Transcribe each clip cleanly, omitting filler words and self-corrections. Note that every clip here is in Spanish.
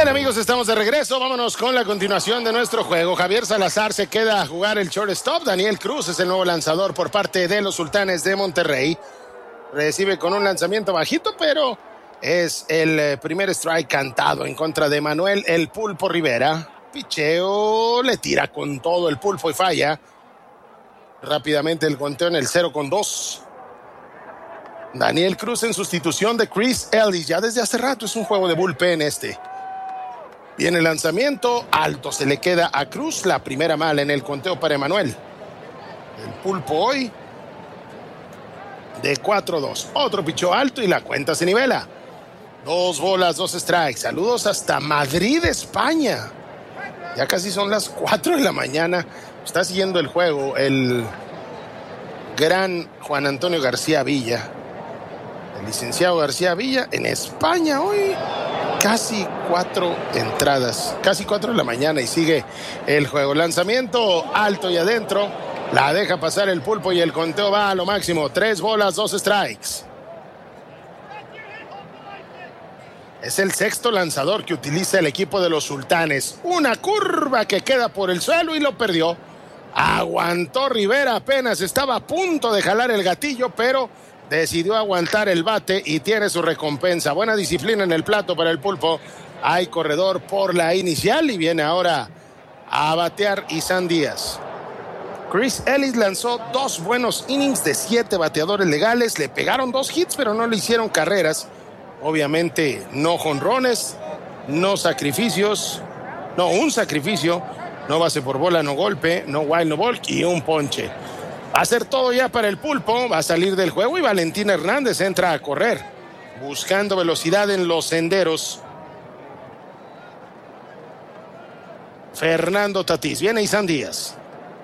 Bien, amigos, estamos de regreso. Vámonos con la continuación de nuestro juego. Javier Salazar se queda a jugar el shortstop. Daniel Cruz es el nuevo lanzador por parte de los Sultanes de Monterrey. Recibe con un lanzamiento bajito, pero es el primer strike cantado en contra de Manuel El Pulpo Rivera. Picheo, le tira con todo el Pulpo y falla. Rápidamente el conteo en el 0-2. Daniel Cruz en sustitución de Chris Ellis. Ya desde hace rato es un juego de bullpen este. Viene el lanzamiento, alto se le queda a Cruz, la primera mala en el conteo para Emanuel. El Pulpo hoy de 4-2. Otro pichó alto y la cuenta se nivela. 2 bolas, 2 strikes. Saludos hasta Madrid, España. Ya casi son las 4 de la mañana. Está siguiendo el juego el gran Juan Antonio García Villa. El licenciado García Villa en España hoy. Casi 4 entradas, casi 4 de la mañana y sigue el juego. Lanzamiento alto y adentro, la deja pasar el Pulpo y el conteo va a lo máximo. 3 bolas, 2 strikes. Es el sexto lanzador que utiliza el equipo de los Sultanes. Una curva que queda por el suelo y lo perdió. Aguantó Rivera, apenas estaba a punto de jalar el gatillo, pero decidió aguantar el bate y tiene su recompensa. Buena disciplina en el plato para el Pulpo. Hay corredor por la inicial y viene ahora a batear Isan Díaz. Chris Ellis lanzó 2 buenos innings de 7 bateadores legales. Le pegaron 2 hits, pero no le hicieron carreras. Obviamente no jonrones, no sacrificios, no un sacrificio, no base por bola, no golpe, no wild, no walk y un ponche. Va a ser todo ya para el Pulpo, va a salir del juego y Valentín Hernández entra a correr, buscando velocidad en los senderos. Fernando Tatís, viene Isan Díaz.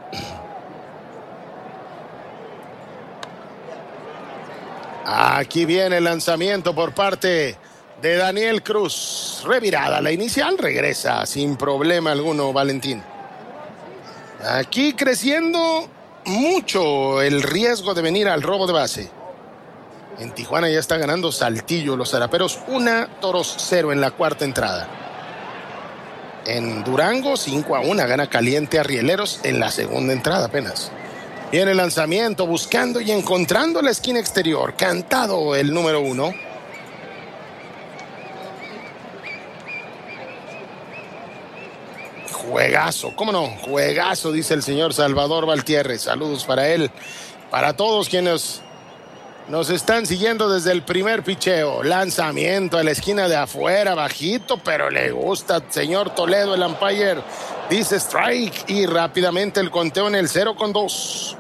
Aquí viene el lanzamiento por parte de Daniel Cruz. Revirada la inicial, regresa sin problema alguno Valentín. Aquí creciendo mucho el riesgo de venir al robo de base. En Tijuana ya está ganando Saltillo, los Zaraperos 1, Toros 0 en la cuarta entrada. En Durango 5-1 gana Caliente a Rieleros en la segunda entrada apenas. Viene el lanzamiento buscando y encontrando la esquina exterior. Cantado el número 1. Juegazo, ¿cómo no? Juegazo, dice el señor Salvador Valtierres. Saludos para él, para todos quienes nos están siguiendo desde el primer picheo. Lanzamiento a la esquina de afuera, bajito, pero le gusta, señor Toledo, el umpire. Dice strike y rápidamente el conteo en el 0-2.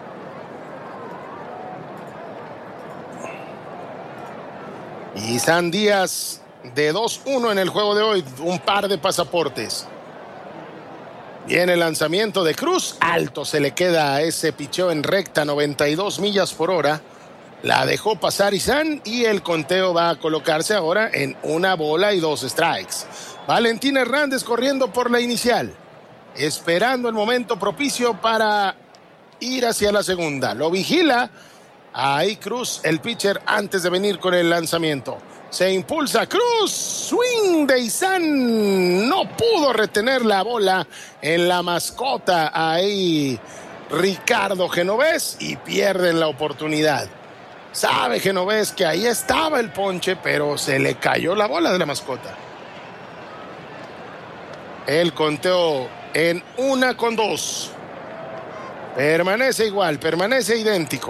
Isan Díaz de 2-1 en el juego de hoy, un par de pasaportes. Viene el lanzamiento de Cruz, alto se le queda a ese picheo en recta, 92 millas por hora. La dejó pasar Isan y el conteo va a colocarse ahora en 1 bola y 2 strikes. Valentín Hernández corriendo por la inicial, esperando el momento propicio para ir hacia la segunda. Lo vigila ahí Cruz, el pitcher, antes de venir con el lanzamiento. Se impulsa Cruz, swing de Isan, no pudo retener la bola en la mascota ahí Ricardo Genovés y pierden la oportunidad. Sabe Genovés que ahí estaba el ponche, pero se le cayó la bola de la mascota. El conteo en 1-2. Permanece igual, permanece idéntico.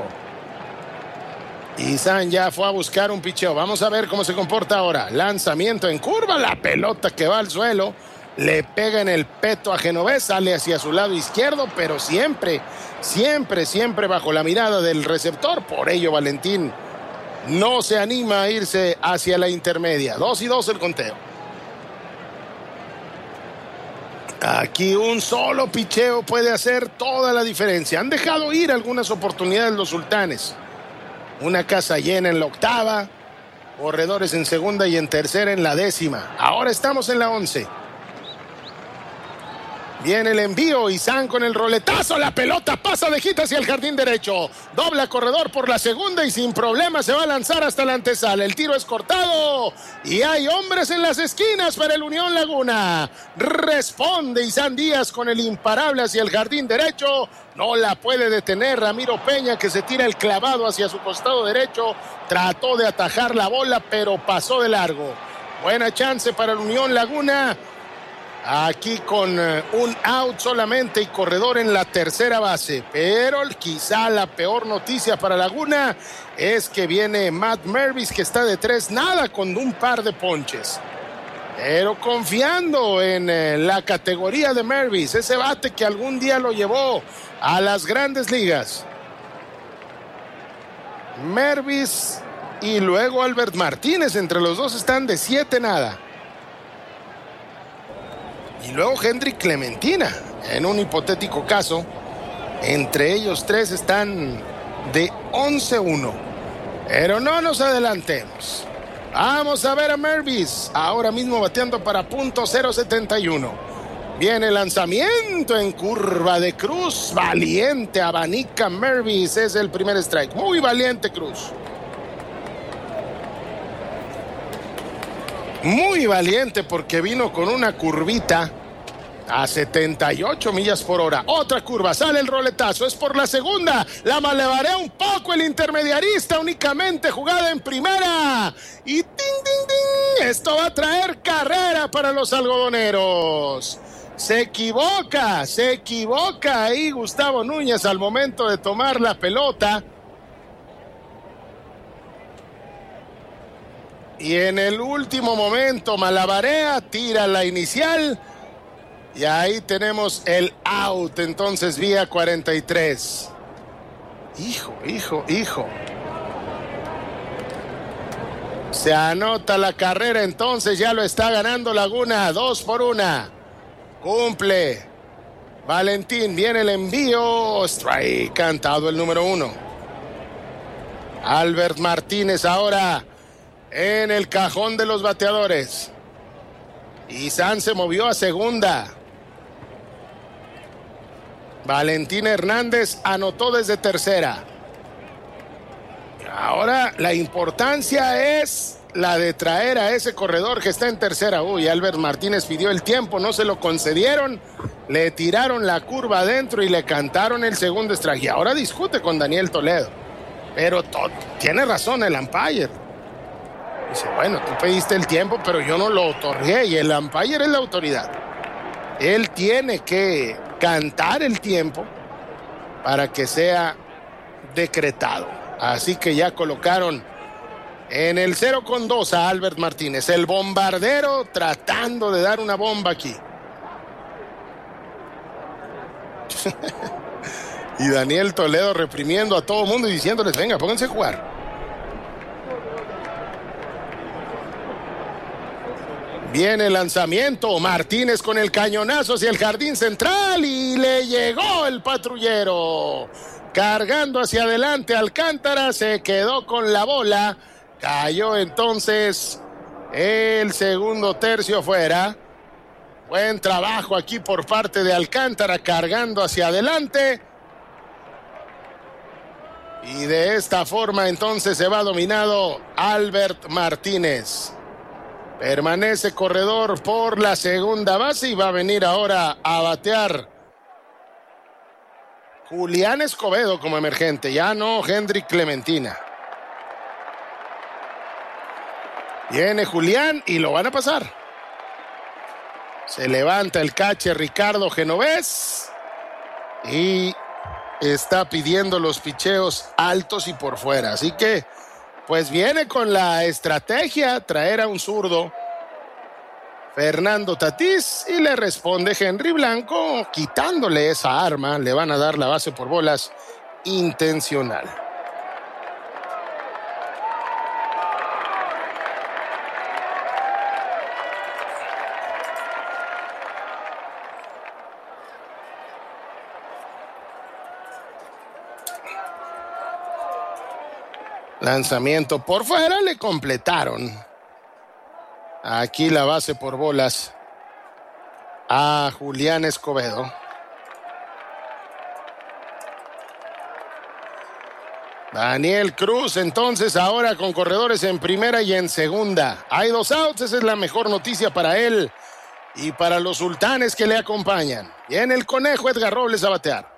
Isan ya fue a buscar un picheo. Vamos a ver cómo se comporta ahora. Lanzamiento en curva, la pelota que va al suelo. Le pega en el peto a Genovés, sale hacia su lado izquierdo, pero siempre bajo la mirada del receptor. Por ello Valentín no se anima a irse hacia la intermedia. 2-2 el conteo. Aquí un solo picheo puede hacer toda la diferencia. Han dejado ir algunas oportunidades los Sultanes. Una casa llena en la octava, corredores en segunda y en tercera en la 10ª. Ahora estamos en la 11. Viene el envío, Izan con el roletazo, la pelota pasa de hit hacia el jardín derecho, dobla corredor por la segunda y sin problema se va a lanzar hasta la antesala. El tiro es cortado y hay hombres en las esquinas para el Unión Laguna. Responde Izan Díaz con el imparable hacia el jardín derecho, no la puede detener Ramiro Peña, que se tira el clavado hacia su costado derecho, trató de atajar la bola pero pasó de largo. Buena chance para el Unión Laguna. Aquí con un out solamente y corredor en la tercera base. Pero quizá la peor noticia para Laguna es que viene Matt Mervis, que está de 3-0 con un par de ponches. Pero confiando en la categoría de Mervis, ese bate que algún día lo llevó a las grandes ligas. Mervis y luego Albert Martínez, entre los dos están de 7-0. Y luego Hendrik Clementina, en un hipotético caso, entre ellos tres están de 11-1. Pero no nos adelantemos. Vamos a ver a Mervis, ahora mismo bateando para .071. Viene el lanzamiento en curva de Cruz, valiente, abanica Mervis, es el primer strike. Muy valiente Cruz. Muy valiente porque vino con una curvita a 78 millas por hora. Otra curva, sale el roletazo, es por la segunda. La malevarea un poco el intermediarista, únicamente jugada en primera. Y ¡ting, ting, ting! Esto va a traer carrera para los algodoneros. Se equivoca ahí Gustavo Núñez al momento de tomar la pelota. Y en el último momento malabarea, tira la inicial y ahí tenemos el out, entonces vía 43. Hijo. Se anota la carrera, entonces ya lo está ganando Laguna, 2-1. Cumple Valentín, viene el envío, strike, cantado el número 1. Albert Martínez ahora en el cajón de los bateadores. Izan se movió a segunda. Valentín Hernández anotó desde tercera. Ahora la importancia es la de traer a ese corredor que está en tercera. Albert Martínez pidió el tiempo, no se lo concedieron. Le tiraron la curva adentro y le cantaron el segundo strike. Y ahora discute con Daniel Toledo. Pero tiene razón el umpire. Dice, bueno, tú pediste el tiempo, pero yo no lo otorgué y el umpire es la autoridad. Él tiene que cantar el tiempo para que sea decretado. Así que ya colocaron en el 0-2 a Albert Martínez. El bombardero tratando de dar una bomba aquí. Y Daniel Toledo reprimiendo a todo el mundo y diciéndoles, venga, pónganse a jugar. Viene el lanzamiento, Martínez con el cañonazo hacia el jardín central y le llegó el patrullero. Cargando hacia adelante Alcántara, se quedó con la bola. Cayó entonces el segundo tercio fuera. Buen trabajo aquí por parte de Alcántara, cargando hacia adelante. Y de esta forma entonces se va dominado Albert Martínez. Permanece corredor por la segunda base y va a venir ahora a batear Julián Escobedo como emergente, ya no Hendrik Clementina. Viene Julián y lo van a pasar. Se levanta el catcher Ricardo Genovés y está pidiendo los picheos altos y por fuera. Así que pues viene con la estrategia, traer a un zurdo, Fernando Tatís, y le responde Henry Blanco, quitándole esa arma, le van a dar la base por bolas intencional. Lanzamiento por fuera, le completaron. Aquí la base por bolas. a Julián Escobedo. Daniel Cruz, entonces, ahora con corredores en primera y en segunda. Hay 2 outs, esa es la mejor noticia para él y para los sultanes que le acompañan. Viene el conejo Edgar Robles a batear.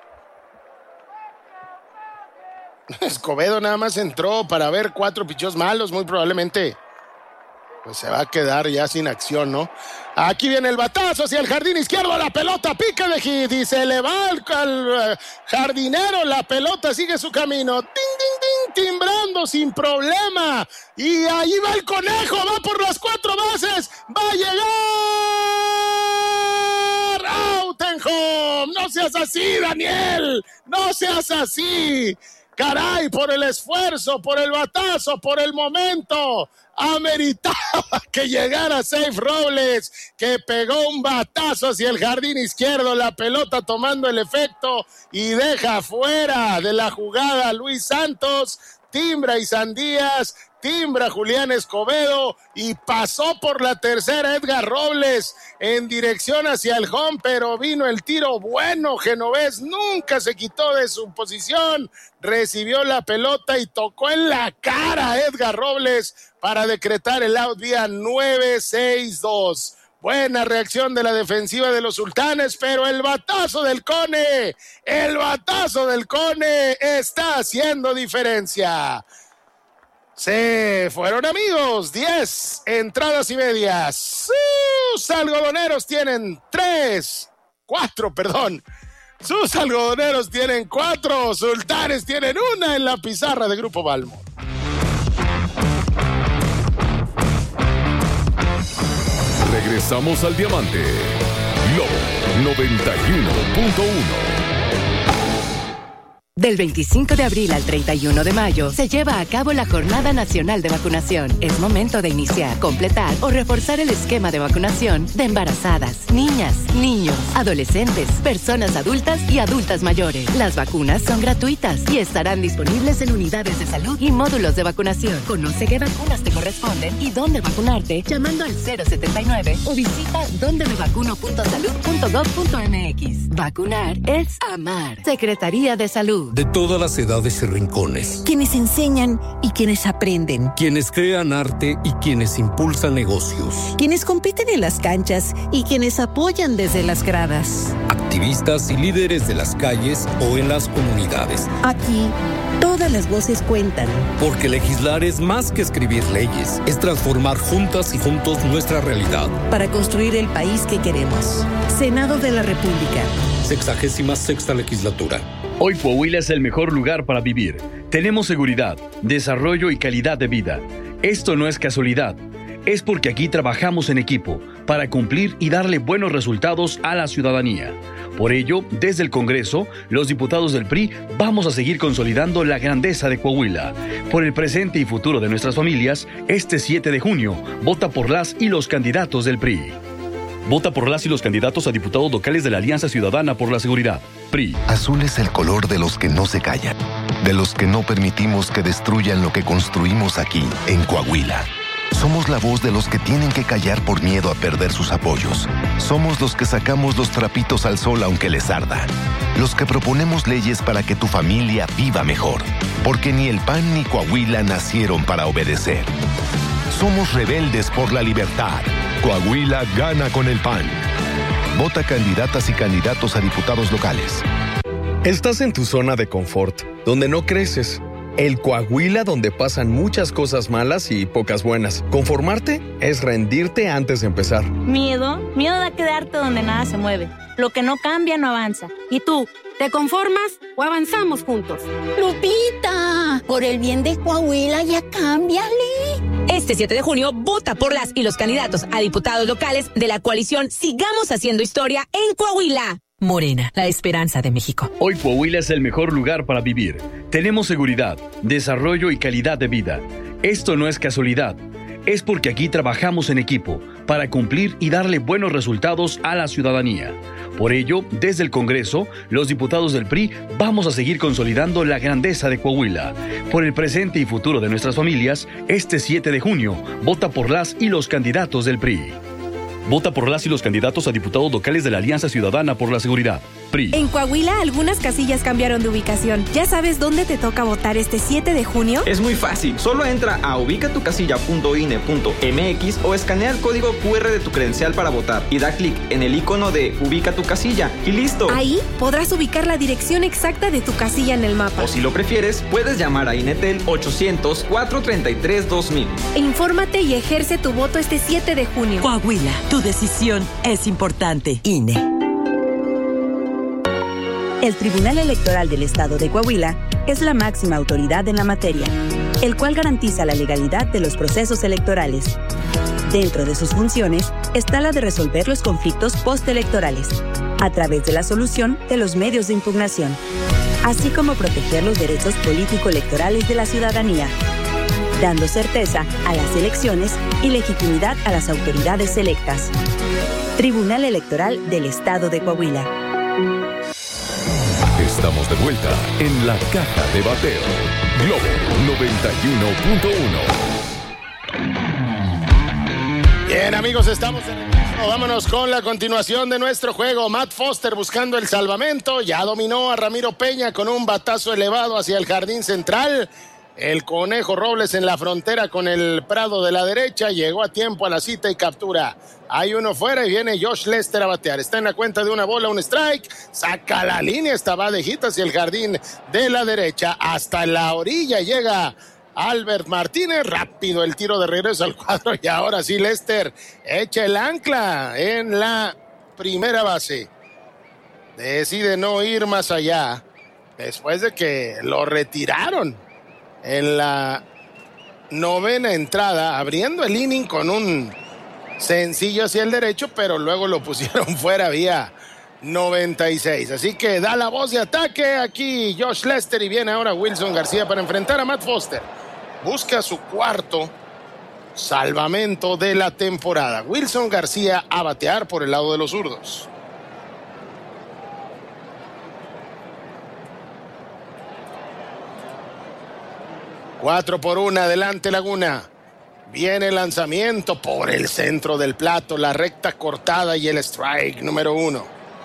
Escobedo nada más entró para ver 4 picheos malos, muy probablemente pues se va a quedar ya sin acción, ¿no? Aquí viene el batazo hacia el jardín izquierdo, la pelota pica de hit y se le va al jardinero, la pelota sigue su camino, ting, ting, ting, timbrando sin problema, y ahí va el conejo, va por las 4 bases, va a llegar, out and home. No seas así, Daniel, no seas así. Caray, por el esfuerzo, por el batazo, por el momento, ameritaba que llegara Safe Robles, que pegó un batazo hacia el jardín izquierdo, la pelota tomando el efecto y deja fuera de la jugada Luis Santos. Timbra Isan Díaz, timbra Julián Escobedo y pasó por la tercera Edgar Robles en dirección hacia el home, pero vino el tiro bueno. Genovés nunca se quitó de su posición, recibió la pelota y tocó en la cara a Edgar Robles para decretar el out vía 9-6-2. Buena reacción de la defensiva de los sultanes, pero el batazo del Cone está haciendo diferencia. Se fueron, amigos, 10 entradas y medias. Sus algodoneros tienen 4, sultanes tienen 1 en la pizarra de Grupo Balmo. Regresamos al Diamante. Lobo 91.1. Del 25 de abril al 31 de mayo se lleva a cabo la Jornada Nacional de Vacunación. Es momento de iniciar, completar o reforzar el esquema de vacunación de embarazadas, niñas, niños, adolescentes, personas adultas y adultas mayores. Las vacunas son gratuitas y estarán disponibles en unidades de salud y módulos de vacunación. Conoce qué vacunas te corresponden y dónde vacunarte llamando al 079 o visita dondemevacuno.salud.gov.mx. Vacunar es amar. Secretaría de Salud. De todas las edades y rincones. Quienes enseñan y quienes aprenden. Quienes crean arte y quienes impulsan negocios. Quienes compiten en las canchas y quienes apoyan desde las gradas. Activistas y líderes de las calles o en las comunidades. Aquí, todas las voces cuentan. Porque legislar es más que escribir leyes. Es transformar juntas y juntos nuestra realidad. Para construir el país que queremos. Senado de la República. 66ª legislatura. Hoy Coahuila es el mejor lugar para vivir. Tenemos seguridad, desarrollo y calidad de vida. Esto no es casualidad. Es porque aquí trabajamos en equipo para cumplir y darle buenos resultados a la ciudadanía. Por ello, desde el Congreso, los diputados del PRI vamos a seguir consolidando la grandeza de Coahuila. Por el presente y futuro de nuestras familias, este 7 de junio, vota por las y los candidatos del PRI. Vota por las y los candidatos a diputados locales de la Alianza Ciudadana por la Seguridad. PRI. Azul es el color de los que no se callan, de los que no permitimos que destruyan lo que construimos aquí, en Coahuila. Somos la voz de los que tienen que callar por miedo a perder sus apoyos. Somos los que sacamos los trapitos al sol aunque les arda. Los que proponemos leyes para que tu familia viva mejor. Porque ni el PAN ni Coahuila nacieron para obedecer. Somos rebeldes por la libertad. Coahuila gana con el PAN. Vota candidatas y candidatos a diputados locales. Estás en tu zona de confort, donde no creces. El Coahuila donde pasan muchas cosas malas y pocas buenas. Conformarte es rendirte antes de empezar. Miedo de quedarte donde nada se mueve. Lo que no cambia no avanza. ¿Y tú? ¿Te conformas o avanzamos juntos? Lupita, por el bien de Coahuila ya cámbiale. Este 7 de junio, vota por las y los candidatos a diputados locales de la coalición Sigamos Haciendo Historia en Coahuila. Morena, la esperanza de México. Hoy Coahuila es el mejor lugar para vivir. Tenemos seguridad, desarrollo y calidad de vida. Esto no es casualidad. Es porque aquí trabajamos en equipo para cumplir y darle buenos resultados a la ciudadanía. Por ello, desde el Congreso, los diputados del PRI vamos a seguir consolidando la grandeza de Coahuila. Por el presente y futuro de nuestras familias, este 7 de junio, vota por las y los candidatos del PRI. Vota por las y los candidatos a diputados locales de la Alianza Ciudadana por la Seguridad. PRI. En Coahuila, algunas casillas cambiaron de ubicación. ¿Ya sabes dónde te toca votar este 7 de junio? Es muy fácil. Solo entra a ubicatucasilla.ine.mx o escanea el código QR de tu credencial para votar y da clic en el icono de Ubica tu casilla y listo. Ahí podrás ubicar la dirección exacta de tu casilla en el mapa. O si lo prefieres, puedes llamar a INETEL 800-433-2000. Infórmate y ejerce tu voto este 7 de junio. Coahuila, tu decisión es importante. INE. El Tribunal Electoral del Estado de Coahuila es la máxima autoridad en la materia, el cual garantiza la legalidad de los procesos electorales. Dentro de sus funciones está la de resolver los conflictos postelectorales, a través de la solución de los medios de impugnación, así como proteger los derechos político-electorales de la ciudadanía, dando certeza a las elecciones y legitimidad a las autoridades electas. Tribunal Electoral del Estado de Coahuila. Estamos de vuelta en la Caja de Bateo. Globo 91.1. Bien, amigos, estamos en el mismo. Vámonos con la continuación de nuestro juego. Matt Foster buscando el salvamento. Ya dominó a Ramiro Peña con un batazo elevado hacia el jardín central. El Conejo Robles en la frontera con el Prado de la derecha. Llegó a tiempo a la cita y captura. Hay uno fuera y viene Josh Lester a batear. Está en la cuenta de una bola, un strike. Saca la línea, esta badejita hacia el jardín de la derecha. Hasta la orilla llega Albert Martínez. Rápido el tiro de regreso al cuadro. Y ahora sí Lester echa el ancla en la primera base. Decide no ir más allá después de que lo retiraron en la novena entrada, abriendo el inning con un sencillo hacia el derecho, pero luego lo pusieron fuera vía 96. Así que da la voz de ataque aquí Josh Lester y viene ahora Wilson García para enfrentar a Matt Foster. Busca su cuarto salvamento de la temporada. Wilson García a batear por el lado de los zurdos. Cuatro por una, adelante Laguna. Viene el lanzamiento por el centro del plato, la recta cortada y el strike número 1.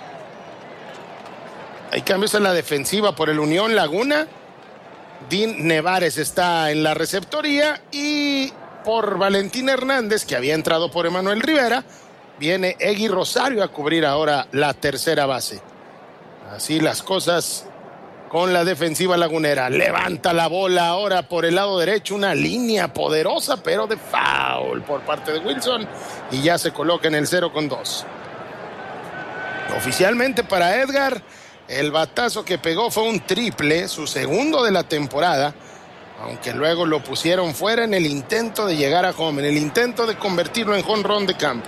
Hay cambios en la defensiva por el Unión Laguna. Dean Nevares está en la receptoría y por Valentín Hernández, que había entrado por Emanuel Rivera, viene Egui Rosario a cubrir ahora la tercera base. Así las cosas con la defensiva lagunera. Levanta la bola ahora por el lado derecho, una línea poderosa, pero de foul por parte de Wilson, y ya se coloca en el 0-2. Oficialmente para Edgar, el batazo que pegó fue un triple, su segundo de la temporada, aunque luego lo pusieron fuera en el intento de llegar a home, en el intento de convertirlo en jonrón de campo.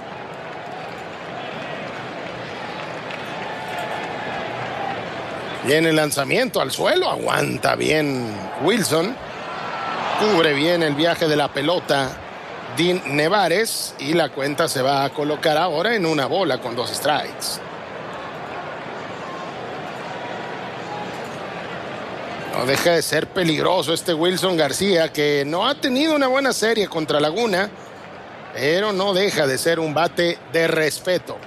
Viene el lanzamiento al suelo, aguanta bien Wilson, cubre bien el viaje de la pelota Dean Nevares y la cuenta se va a colocar ahora en una bola con 2 strikes. No deja de ser peligroso este Wilson García, que no ha tenido una buena serie contra Laguna, pero no deja de ser un bate de respeto.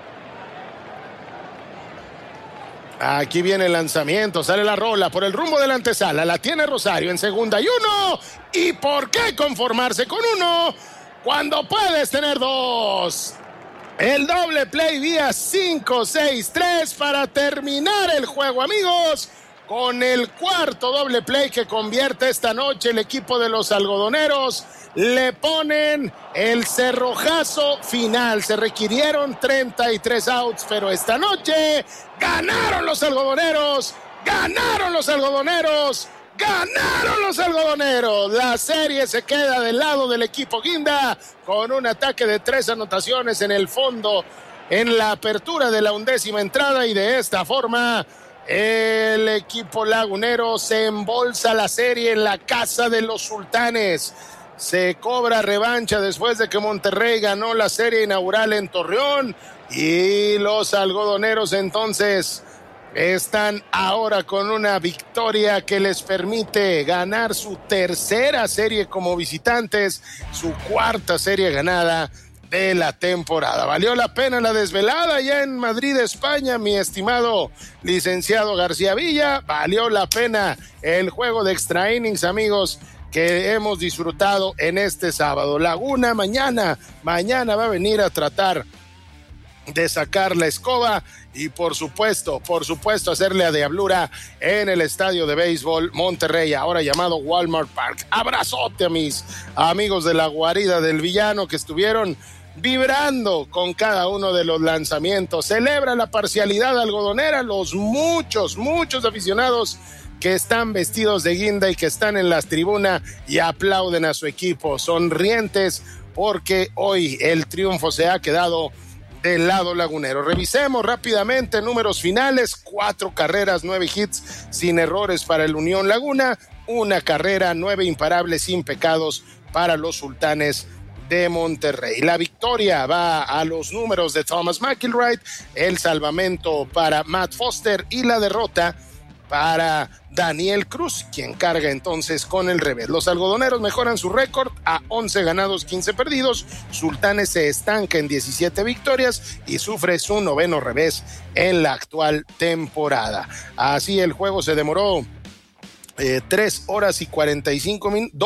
Aquí viene el lanzamiento, sale la rola por el rumbo de la antesala, la tiene Rosario en segunda y 1. ¿Y por qué conformarse con 1 cuando puedes tener 2? El doble play vía 5-6-3 para terminar el juego, amigos, con el cuarto doble play que convierte esta noche el equipo de los algodoneros. Le ponen el cerrojazo final. Se requirieron 33 outs, pero esta noche ganaron los algodoneros, ganaron los algodoneros, ganaron los algodoneros. La serie se queda del lado del equipo Guinda con un ataque de 3 anotaciones en el fondo en la apertura de la 11ª entrada, y de esta forma el equipo lagunero se embolsa la serie en la casa de los sultanes. Se cobra revancha después de que Monterrey ganó la serie inaugural en Torreón, y los algodoneros entonces están ahora con una victoria que les permite ganar su tercera serie como visitantes, su cuarta serie ganada de la temporada. Valió la pena la desvelada ya en Madrid, España, mi estimado licenciado García Villa. Valió la pena el juego de extra innings, amigos, que hemos disfrutado en este sábado. Laguna mañana va a venir a tratar de sacar la escoba y por supuesto hacerle a diablura en el estadio de béisbol Monterrey, ahora llamado Walmart Park. Abrazote a mis amigos de la guarida del villano que estuvieron vibrando con cada uno de los lanzamientos. Celebra la parcialidad algodonera, los muchos aficionados que están vestidos de guinda y que están en las tribunas y aplauden a su equipo, sonrientes porque hoy el triunfo se ha quedado del lado lagunero. Revisemos rápidamente números finales: 4 carreras, 9 hits sin errores para el Unión Laguna, 1 carrera, 9 imparables sin pecados para los Sultanes de Monterrey. La victoria va a los números de Thomas McIlwright, el salvamento para Matt Foster y la derrota para Daniel Cruz, quien carga entonces con el revés. Los algodoneros mejoran su récord a 11 ganados, 15 perdidos. Sultanes se estanca en 17 victorias y sufre su 9º revés en la actual temporada. Así el juego se demoró 2 horas y 45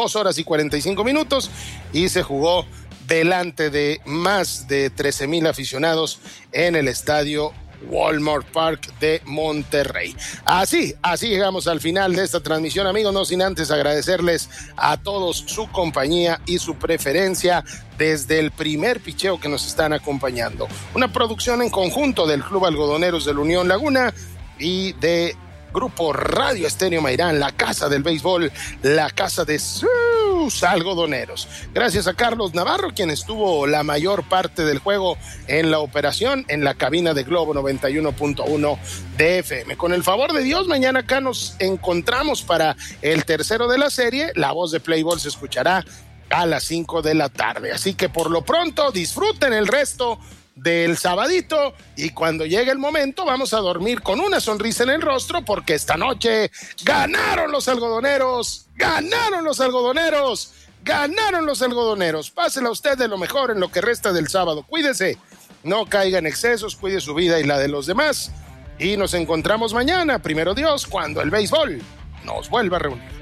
minutos y se jugó delante de más de 13,000 aficionados en el estadio Walmart Park de Monterrey. Así llegamos al final de esta transmisión, amigos, no sin antes agradecerles a todos su compañía y su preferencia desde el primer picheo que nos están acompañando. Una producción en conjunto del Club Algodoneros de la Unión Laguna y de Grupo Radio Estéreo Mairán, la casa del béisbol, la casa de sus algodoneros. Gracias a Carlos Navarro, quien estuvo la mayor parte del juego en la operación en la cabina de Globo 91.1 de FM. Con el favor de Dios, mañana acá nos encontramos para el tercero de la serie. La voz de Play Ball se escuchará a las 5 de la tarde. Así que por lo pronto disfruten el resto del sabadito y cuando llegue el momento vamos a dormir con una sonrisa en el rostro porque esta noche ganaron los algodoneros. Pásela usted de lo mejor en lo que resta del sábado. Cuídese, no caiga en excesos, cuide su vida y la de los demás y nos encontramos mañana, primero Dios, cuando el béisbol nos vuelva a reunir.